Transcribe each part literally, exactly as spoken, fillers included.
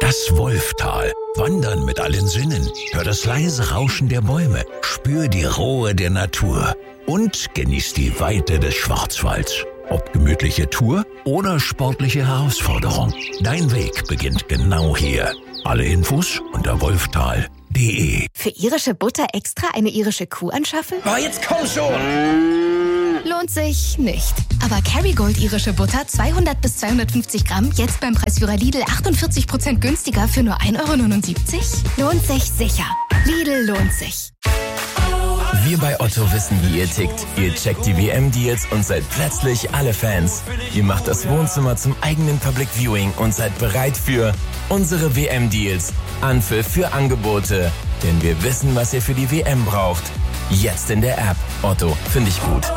Das Wolftal. Wandern mit allen Sinnen. Hör das leise Rauschen der Bäume. Spür die Ruhe der Natur. Und genieß die Weite des Schwarzwalds. Ob gemütliche Tour oder sportliche Herausforderung. Dein Weg beginnt genau hier. Alle Infos unter wolftal punkt de. Für irische Butter extra eine irische Kuh anschaffen? Oh, jetzt komm schon! Lohnt sich nicht. Aber Kerrygold irische Butter zweihundert bis zweihundertfünfzig Gramm jetzt beim Preisführer Lidl achtundvierzig Prozent günstiger für nur ein Euro neunundsiebzig? Lohnt sich sicher. Lidl lohnt sich. Wir bei Otto wissen, wie ihr tickt. Ihr checkt die W M-Deals und seid plötzlich alle Fans. Ihr macht das Wohnzimmer zum eigenen Public Viewing und seid bereit für unsere W M-Deals. Anpfiff für Angebote. Denn wir wissen, was ihr für die W M braucht. Jetzt in der App. Otto, finde ich gut.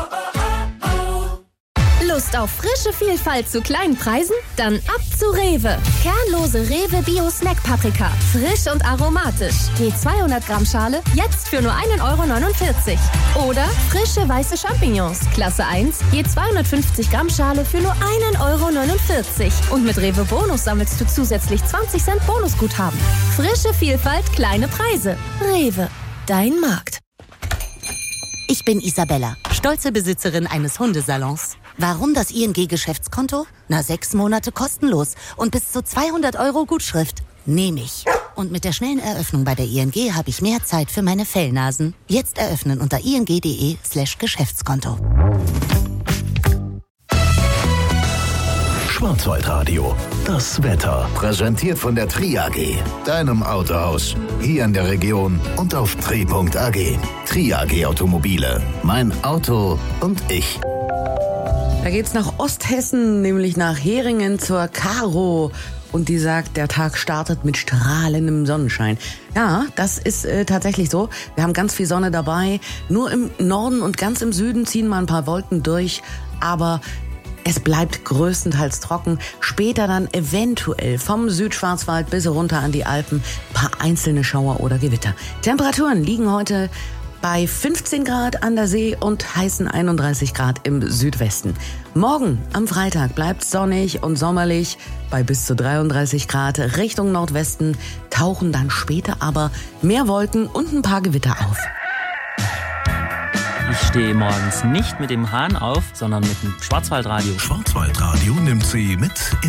Lust auf frische Vielfalt zu kleinen Preisen? Dann ab zu Rewe. Kernlose Rewe Bio Snack Paprika. Frisch und aromatisch. Je zweihundert Gramm Schale, jetzt für nur ein Euro neunundvierzig. Oder frische weiße Champignons. Klasse eins, je zweihundertfünfzig Gramm Schale für nur ein Euro neunundvierzig. Und mit Rewe Bonus sammelst du zusätzlich zwanzig Cent Bonusguthaben. Frische Vielfalt, kleine Preise. Rewe, dein Markt. Ich bin Isabella, stolze Besitzerin eines Hundesalons. Warum das I N G-Geschäftskonto? Na, sechs Monate kostenlos und bis zu zweihundert Euro Gutschrift. Nehme ich. Und mit der schnellen Eröffnung bei der I N G habe ich mehr Zeit für meine Fellnasen. Jetzt eröffnen unter ing.de slash Geschäftskonto. Schwarzwaldradio. Das Wetter. Präsentiert von der Tri A G, deinem Autohaus. Hier in der Region und auf tri punkt a g. Tri A G Automobile. Mein Auto und ich. Da geht's nach Osthessen, nämlich nach Heringen zur Caro. Und die sagt, der Tag startet mit strahlendem Sonnenschein. Ja, das ist äh, tatsächlich so. Wir haben ganz viel Sonne dabei. Nur im Norden und ganz im Süden ziehen mal ein paar Wolken durch. Aber es bleibt größtenteils trocken. Später dann eventuell vom Südschwarzwald bis runter an die Alpen ein paar einzelne Schauer oder Gewitter. Temperaturen liegen heute bei fünfzehn Grad an der See und heißen einunddreißig Grad im Südwesten. Morgen am Freitag bleibt sonnig und sommerlich bei bis zu dreiunddreißig Grad. Richtung Nordwesten tauchen dann später aber mehr Wolken und ein paar Gewitter auf. Ich stehe morgens nicht mit dem Hahn auf, sondern mit dem Schwarzwaldradio. Schwarzwaldradio nimmt Sie mit in